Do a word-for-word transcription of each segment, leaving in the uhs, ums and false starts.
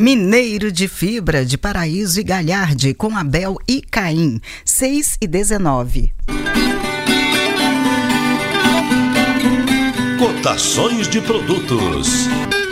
Mineiro de Fibra, de Paraíso e Galharde, com Abel e Caim, seis e dezenove. Cotações de produtos.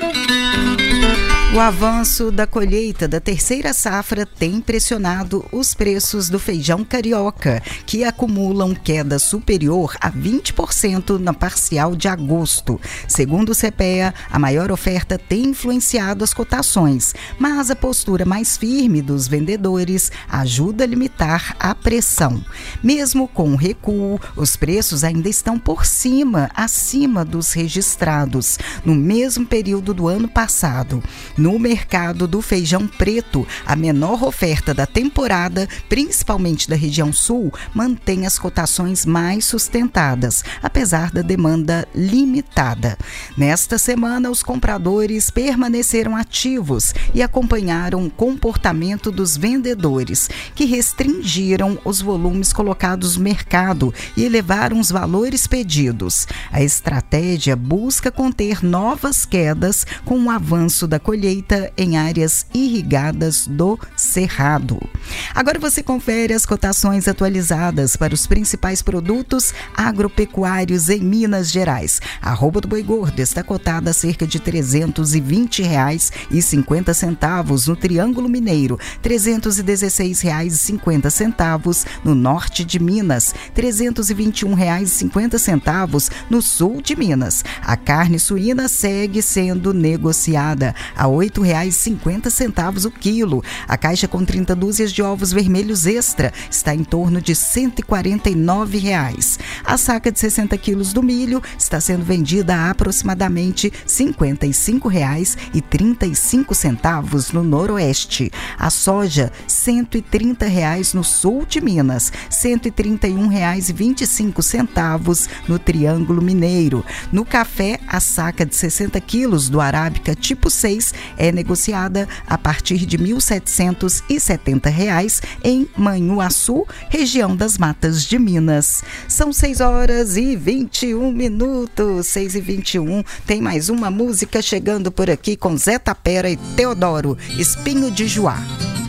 O avanço da colheita da terceira safra tem pressionado os preços do feijão carioca, que acumulam queda superior a vinte por cento na parcial de agosto. Segundo o CEPEA, a maior oferta tem influenciado as cotações, mas a postura mais firme dos vendedores ajuda a limitar a pressão. Mesmo com o recuo, os preços ainda estão por cima, acima dos registrados no mesmo período do ano passado. No mercado do feijão preto, a menor oferta da temporada, principalmente da região sul, mantém as cotações mais sustentadas, apesar da demanda limitada. Nesta semana, os compradores permaneceram ativos e acompanharam o comportamento dos vendedores, que restringiram os volumes colocados no mercado e elevaram os valores pedidos. A estratégia busca conter novas quedas com o avanço da colheita em áreas irrigadas do Cerrado. Agora você confere as cotações atualizadas para os principais produtos agropecuários em Minas Gerais. A arroba do boi gordo está cotada a cerca de trezentos e vinte reais e cinquenta centavos no Triângulo Mineiro, trezentos e dezesseis reais e cinquenta centavos no norte de Minas, trezentos e vinte e um reais e cinquenta centavos no sul de Minas. A carne suína segue sendo negociada a oito reais e cinquenta centavos o quilo. A caixa com trinta dúzias de ovos vermelhos extra está em torno de cento e quarenta e nove reais. A saca de sessenta quilos do milho está sendo vendida a aproximadamente cinquenta e cinco reais e trinta e cinco centavos no noroeste. A soja, cento e trinta reais no sul de Minas, cento e trinta e um reais e vinte e cinco centavos no Triângulo Mineiro. No café, a saca de sessenta quilos do Arábica tipo seis é negociada a partir de mil setecentos e setenta reais em Manhuaçu, região das Matas de Minas. São seis horas e vinte e um minutos, seis e vinte e um. Tem mais uma música chegando por aqui com Zé Tapera e Teodoro, Espinho de Juá.